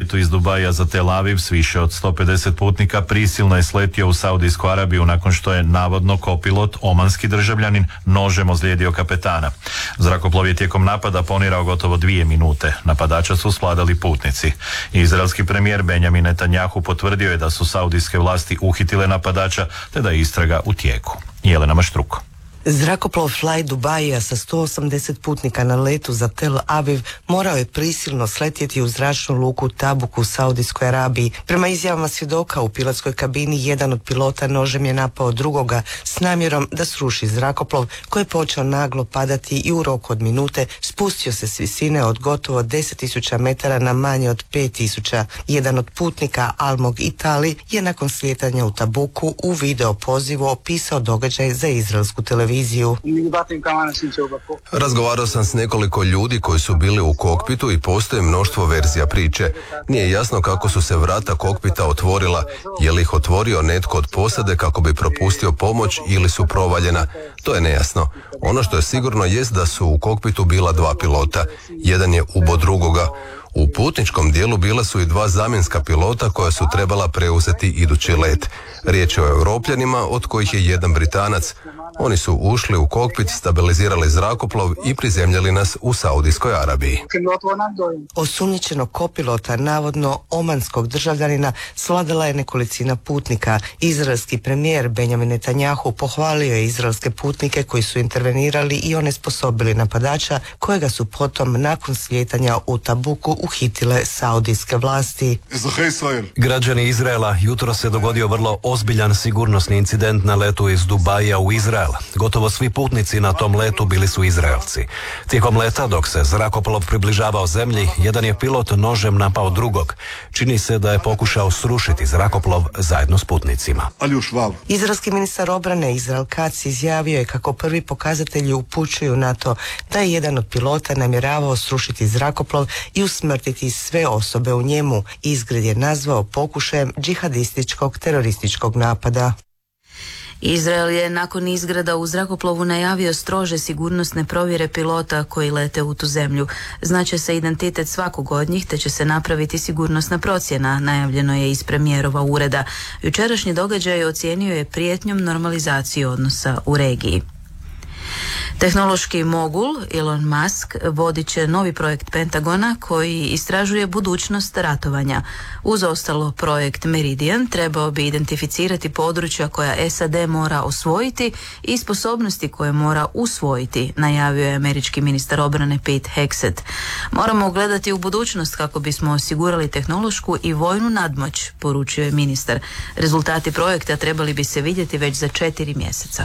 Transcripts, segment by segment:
letu iz Dubaija za Tel Aviv s više od 150 putnika prisilno je sletio u Saudijsku Arabiju nakon što je navodno kopilot, omanski državljanin, nožem ozlijedio kapetana. Zrakoplov je tijekom napada ponirao gotovo 2 minute. Napadača su svladali putnici. Izraelski premijer Benjamin Netanjahu potvrdio je da su saudijske vlasti uhitile napadača te da je istraga u tijeku. Jelena Maštruko. Zrakoplov Fly Dubaija sa 180 putnika na letu za Tel Aviv morao je prisilno sletjeti u zračnu luku Tabuk u Saudijskoj Arabiji. Prema izjavama svjedoka u pilotskoj kabini jedan od pilota nožem je napao drugoga s namjerom da sruši zrakoplov koji je počeo naglo padati i u roku od minute spustio se s visine od gotovo 10.000 metara na manje od 5.000. Jedan od putnika, Almog Itali, je nakon slijetanja u Tabuku u video pozivu opisao događaj za izraelsku televiziju. Razgovarao sam s nekoliko ljudi koji su bili u kokpitu i postoji mnoštvo verzija priče. Nije jasno kako su se vrata kokpita otvorila, je li ih otvorio netko od posade kako bi propustio pomoć ili su provaljena. To je nejasno. Ono što je sigurno jest da su u kokpitu bila 2 pilota. Jedan je ubo drugoga. U putničkom dijelu bila su i 2 zamjenska pilota koja su trebala preuzeti idući let. Riječ je o Europljanima, od kojih je jedan Britanac. Oni su ušli u kokpit, stabilizirali zrakoplov i prizemljali nas u Saudijskoj Arabiji. Osumnjičenog kopilota, navodno omanskog državljanina, svladala je nekolicina putnika. Izraelski premijer Benjamin Netanjahu pohvalio je izraelske putnike koji su intervenirali i onesposobili napadača, kojega su potom nakon slijetanja u Tabuku uhitile saudijske vlasti. Građani Izraela, jutro se dogodio vrlo ozbiljan sigurnosni incident na letu iz Dubaija u Izrael. Gotovo svi putnici na tom letu bili su Izraelci. Tijekom leta, dok se zrakoplov približavao zemlji, jedan je pilot nožem napao drugog. Čini se da je pokušao srušiti zrakoplov zajedno s putnicima. Izraelski ministar obrane Izrael Katz izjavio je kako prvi pokazatelji upućuju na to da je jedan od pilota namjeravao srušiti zrakoplov i usmrtiti sve osobe u njemu. Izgred je nazvao pokušajem džihadističkog terorističkog napada. Izrael je nakon izgrada u zrakoplovu najavio strože sigurnosne provjere pilota koji lete u tu zemlju. Znaće se identitet svakog od njih te će se napraviti sigurnosna procjena, najavljeno je iz premijerova ureda. Jučerašnji događaj ocijenio je prijetnjom normalizacije odnosa u regiji. Tehnološki mogul Elon Musk vodit će novi projekt Pentagona koji istražuje budućnost ratovanja. Uz ostalo, projekt Meridian trebao bi identificirati područja koja SAD mora osvojiti i sposobnosti koje mora usvojiti, najavio je američki ministar obrane Pete Hegseth. Moramo gledati u budućnost kako bismo osigurali tehnološku i vojnu nadmoć, poručio je ministar. Rezultati projekta trebali bi se vidjeti već za 4 mjeseca.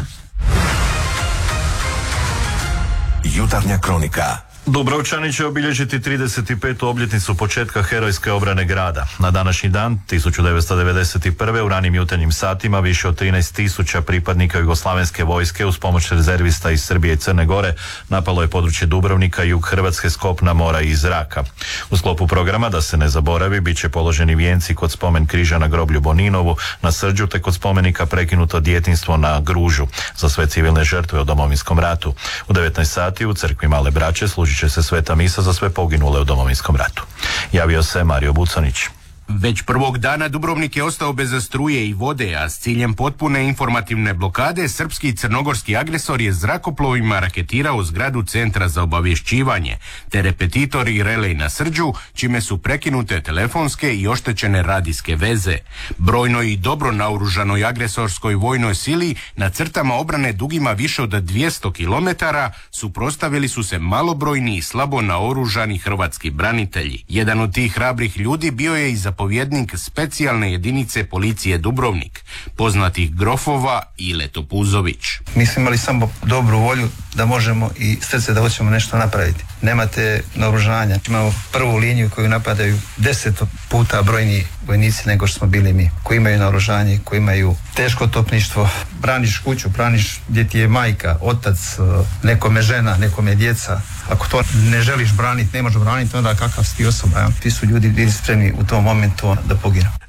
Jutarnja kronika. Dubrovčani će obilježiti 35. obljetnicu početka herojske obrane grada. Na današnji dan, 1991. u ranim jutarnjim satima više od 13.000 pripadnika jugoslavenske vojske uz pomoć rezervista iz Srbije i Crne Gore napalo je područje Dubrovnika, jug Hrvatske, s kopna, mora i zraka. U sklopu programa, da se ne zaboravi, bit će položeni vijenci kod spomen križa na groblju Boninovu, na Srđu, te kod spomenika prekinuto djetinjstvo na Gružu za sve civilne žrtve u Domovinskom ratu. U 19 sati u crkvi Male Braće služit će se sveta misa za sve poginule u Domovinskom ratu. Javio se Mario Bucanić. Već prvog dana Dubrovnik je ostao bez struje i vode, a s ciljem potpune informativne blokade srpski i crnogorski agresor je zrakoplovima raketirao zgradu Centra za obavješćivanje, te repetitor i relej na Srđu, čime su prekinute telefonske i oštećene radijske veze. Brojnoj i dobro naoružanoj agresorskoj vojnoj sili na crtama obrane dugima više od 200 km suprotstavili su se malobrojni i slabo naoružani hrvatski branitelji. Jedan od tih hrabrih ljudi bio je i zapovjednik specijalne jedinice policije Dubrovnik, poznatih grofova Ile Topuzović. Mi smo imali samo dobru volju da možemo i srce da hoćemo nešto napraviti. Nemate naoružanja. Imamo prvu liniju koju napadaju 10 puta brojniji vojnici nego što smo bili mi, koji imaju naoružanje, koji imaju teško topništvo. Braniš kuću, braniš gdje ti je majka, otac, nekome žena, nekome djeca. Ako to ne želiš braniti, ne možeš braniti, onda kakav si ti osoba. Ja? Ti su ljudi bili spremni u tom momentu da poginu.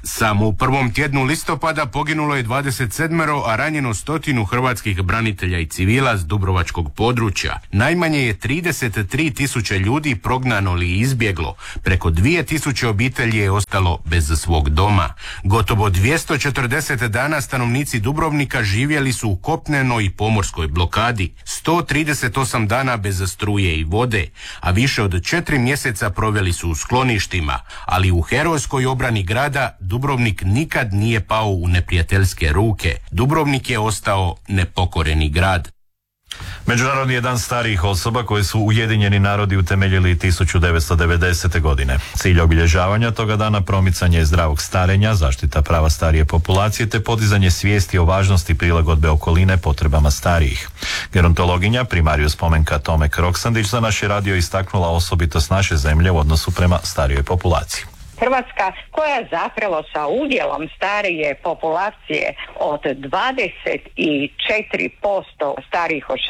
Samo u prvom tjednu listopada poginulo je 27, a ranjeno 100 hrvatskih branitelja i civila s dubrovačkog područja. Najmanje je 33.000 ljudi prognano ili izbjeglo. Preko 2.000 obitelji je ostalo bez svog doma. Gotovo 240 dana stanovnici Dubrovnika živjeli su u kopnenoj i pomorskoj blokadi. 138 dana bez struje i vode, a više od 4 mjeseca proveli su u skloništima, ali u herojskoj obrani grada Dubrovnik nikad nije pao u neprijateljske ruke. Dubrovnik je ostao nepokoreni grad. Međunarodni je dan starijih osoba koje su Ujedinjeni narodi utemeljili 1990. godine. Cilj obilježavanja toga dana promicanje je zdravog starenja, zaštita prava starije populacije te podizanje svijesti o važnosti prilagodbe okoline potrebama starijih. Gerontologinja primariju spomenka Tomek Roksandić za naš je radio istaknula osobitost naše zemlje u odnosu prema starijoj populaciji. Hrvatska, koja zapravo sa udjelom starije populacije od 24% starijih od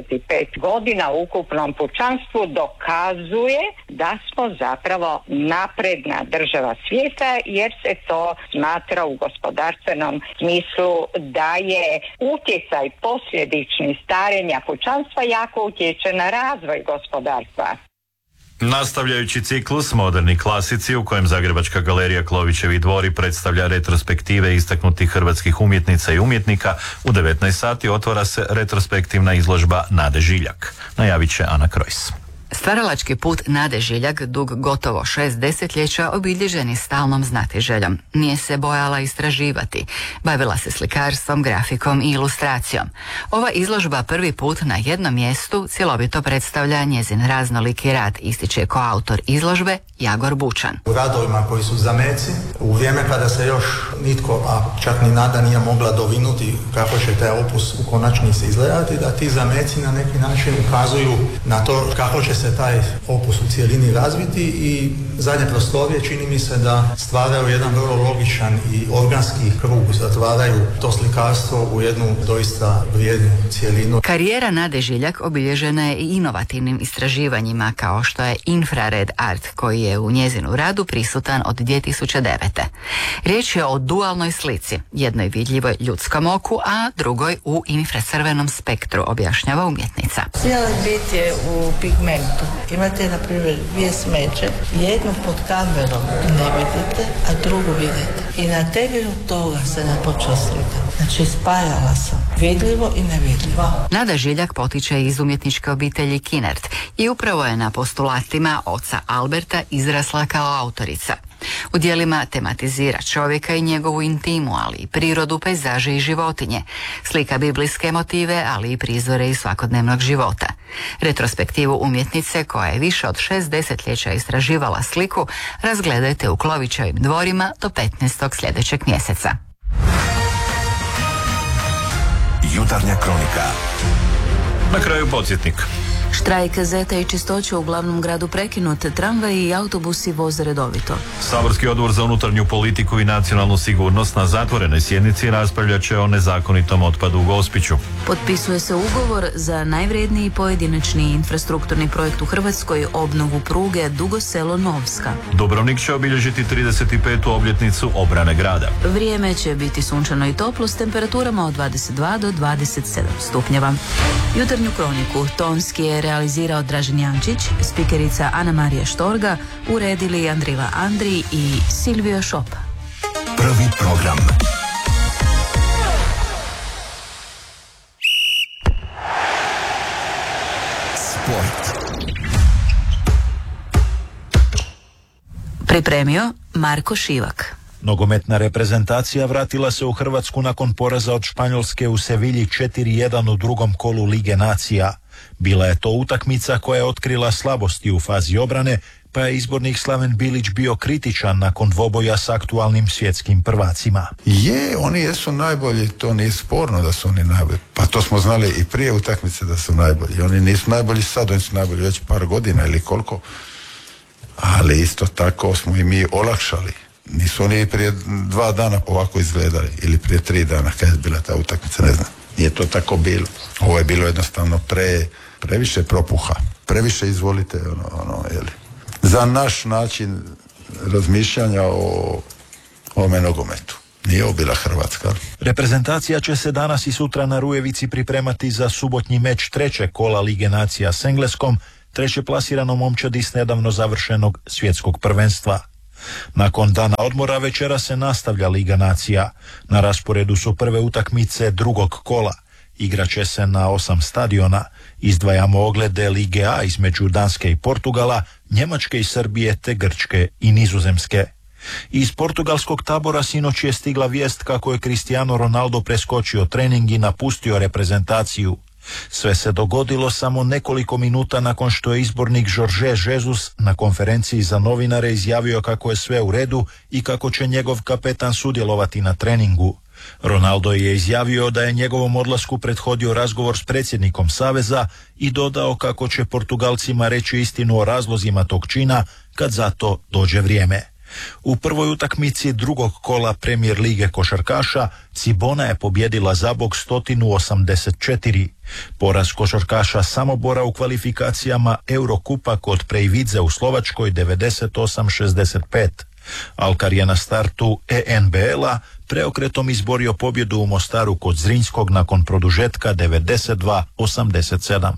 65 godina u ukupnom pučanstvu, dokazuje da smo zapravo napredna država svijeta, jer se to smatra u gospodarstvenom smislu da je utjecaj posljedični starenja pučanstva jako utječe na razvoj gospodarstva. Nastavljajući ciklus Moderni klasici u kojem Zagrebačka galerija Klovićevi dvori predstavlja retrospektive istaknutih hrvatskih umjetnica i umjetnika, u 19 sati otvara se retrospektivna izložba Nade Žiljak. Najavit će Ana Krojs. Stvaralački put Nade Žiljak, dug gotovo 6 desetljeća, obilježen je stalnom znatiželjom. Nije se bojala istraživati. Bavila se slikarstvom, grafikom i ilustracijom. Ova izložba prvi put na jednom mjestu cjelovito predstavlja njezin raznoliki rad, ističe koautor izložbe Jagor Bučan. U radovima koji su zameci, u vrijeme kada se još nitko, a čak ni Nada nije mogla dovinuti kako će taj opus u konačnici izgledati, da ti zameci na neki način ukazuju na to kako će se taj opus u cijelini razviti, i zadnje prostorije čini mi se da stvaraju jedan vrlo logičan i organski krug, zatvaraju to slikarstvo u jednu doista vrijednu cijelinu. Karijera Nade Žiljak obilježena je i inovativnim istraživanjima kao što je infrared art, koji je u njezinu radu prisutan od 2009. Riječ je o dualnoj slici, jednoj vidljivoj ljudskom oku, a drugoj u infracrvenom spektru, objašnjava umjetnica. Cijela bit je u pigmentu. Imate, na primjer, dvije smeće, jednu pod kamerom ne vidite, a drugu vidite. I na temelju toga se ne počela slika. Znači, spajala sam vidljivo i nevidljivo. Nada Žiljak potiče iz umjetničke obitelji Kinert i upravo je na postulatima oca Alberta izrasla kao autorica. U djelima tematizira čovjeka i njegovu intimu, ali i prirodu, pejzaže i životinje. Slika biblijske motive, ali i prizore iz svakodnevnog života. Retrospektivu umjetnice, koja je više od 6 desetljeća istraživala sliku, razgledajte u Klovićevim dvorima do 15. sljedećeg mjeseca. Jutarnja kronika. Na kraju podsjetnik. Štrajk Zeta i čistoće u glavnom gradu prekinut, tramvaji i autobusi voze redovito. Saborski odbor za unutarnju politiku i nacionalnu sigurnost na zatvorenoj sjednici raspravljat će o nezakonitom otpadu u Gospiću. Potpisuje se ugovor za najvrijedniji pojedinačni infrastrukturni projekt u Hrvatskoj, obnovu pruge Dugo Selo-Novska. Dubrovnik će obilježiti 35. obljetnicu obrane grada. Vrijeme će biti sunčano i toplo s temperaturama od 22 do 27 stupnjeva. Jutarnju kroniku tonski je realizirao Dražen Jančić, spikerica Ana Marija Štorga, uredili Andrila Andri i Silvio Šopa. Prvi program. Sport. Pripremio Marko Šivak. Nogometna reprezentacija vratila se u Hrvatsku nakon poraza od Španjolske u Sevilji 4-1 u drugom kolu Lige nacija. Bila je to utakmica koja je otkrila slabosti u fazi obrane, pa je izbornik Slaven Bilić bio kritičan nakon dvoboja s aktualnim svjetskim prvacima. Oni jesu najbolji, to nije sporno da su oni najbolji. Pa to smo znali i prije utakmice da su najbolji. Oni nisu najbolji sad, oni su najbolji već par godina ili koliko. Ali isto tako smo i mi olakšali. Nisu oni prije 2 dana ovako izgledali, ili prije 3 dana kad je bila ta utakmica, ne znam. Nije to tako bilo. Ovo je bilo jednostavno previše propuha. Previše izvolite, za naš način razmišljanja ovome nogometu. Nije ovo bila Hrvatska. Reprezentacija će se danas i sutra na Rujevici pripremati za subotnji meč trećeg kola Lige nacija s Engleskom, treće plasiranom momčadi s nedavno završenog svjetskog prvenstva. Nakon dana odmora večera se nastavlja Liga nacija. Na rasporedu su prve utakmice drugog kola. Igraće se na 8 stadiona. Izdvajamo oglede Lige A između Danske i Portugala, Njemačke i Srbije te Grčke i Nizozemske. Iz portugalskog tabora sinoć je stigla vijest kako je Cristiano Ronaldo preskočio trening i napustio reprezentaciju. Sve se dogodilo samo nekoliko minuta nakon što je izbornik Jorge Jesus na konferenciji za novinare izjavio kako je sve u redu i kako će njegov kapetan sudjelovati na treningu. Ronaldo je izjavio da je njegovom odlasku prethodio razgovor s predsjednikom Saveza i dodao kako će Portugalcima reći istinu o razlozima tog čina kad za to dođe vrijeme. U prvoj utakmici drugog kola Premier lige košarkaša Cibona je pobjedila Zabok 184. Poraz košarkaša Samobora u kvalifikacijama Eurokupa kod Prejvidze u Slovačkoj 98-65. Alkar je na startu ENBL-a preokretom izborio pobjedu u Mostaru kod Zrinjskog nakon produžetka 92-87.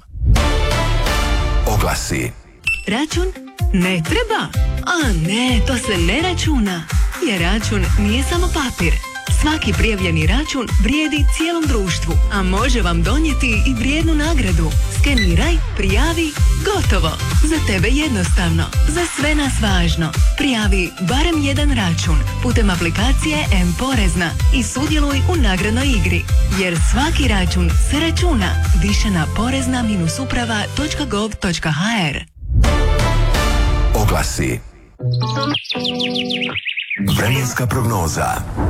Oglasi. Račun ne treba. A ne, to se ne računa. Jer račun nije samo papir. Svaki prijavljeni račun vrijedi cijelom društvu, a može vam donijeti i vrijednu nagradu. Skeniraj, prijavi, gotovo. Za tebe jednostavno, za sve nas važno. Prijavi barem jedan račun putem aplikacije M-Porezna i sudjeluj u nagradnoj igri. Jer svaki račun se računa. Više na porezna-uprava.gov.hr. Oglasi. Vremenska prognoza.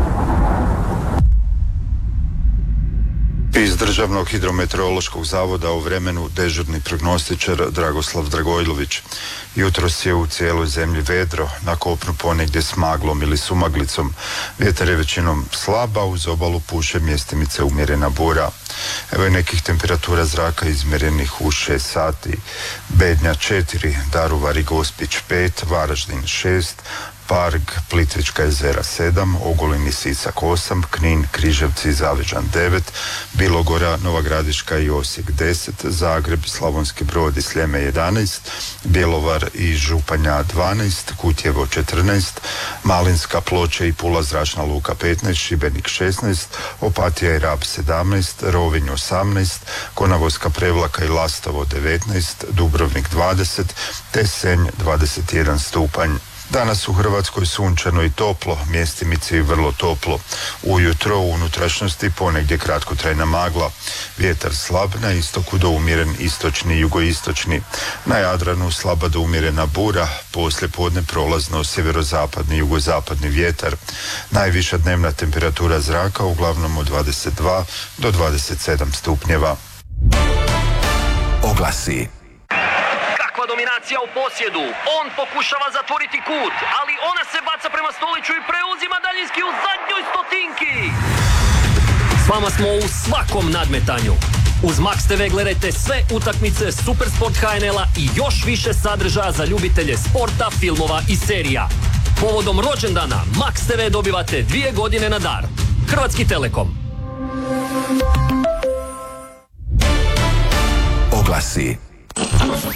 Iz Državnog hidrometeorološkog zavoda u vremenu dežurni prognostičar Dragoslav Dragojlović. Jutros je u cijeloj zemlji vedro, na kopnu ponegdje s maglom ili sumaglicom. Vjetar je većinom slaba, uz obalu puše mjestimice umjerena bura. Evo je nekih temperatura zraka izmjerenih u 6 sati. Bednja 4, Daruvar i Gospić 5, Varaždin 6, Parg, Plitvička jezera 7, Ogulin i Sisak 8, Knin, Križevci i Zavežan 9, Bilogora, Nova Gradiška i Osijek 10, Zagreb, Slavonski Brod i Sljeme 11, Bjelovar i Županja 12, Kutjevo 14, Malinska, Ploče i Pula zračna luka 15, Šibenik 16, Opatija i Rab 17, Rovinj 18, Konavolska Prevlaka i Lastovo 19, Dubrovnik 20, te Senj 21 stupanj. Danas u Hrvatskoj sunčano i toplo, mjestimice i vrlo toplo. Ujutro u unutrašnjosti ponegdje kratkotrajna magla. Vjetar slab, na istoku do umjeren istočni i jugoistočni. Na Jadranu slaba do umjerena bura, poslije podne prolazno sjeverozapadni i jugozapadni vjetar. Najviša dnevna temperatura zraka uglavnom od 22 do 27 stupnjeva. Oglasi. Dominacija u posjedu, on pokušava zatvoriti kut, ali ona se baca prema Stoliću i preuzima daljinski u zadnjoj stotinki. S vama smo u svakom nadmetanju. Uz Max TV gledajte sve utakmice Supersport HNL-a i još više sadržaja za ljubitelje sporta, filmova i serija. Povodom rođendana Max TV dobivate 2 godine na dar. Hrvatski Telekom. Oglasi.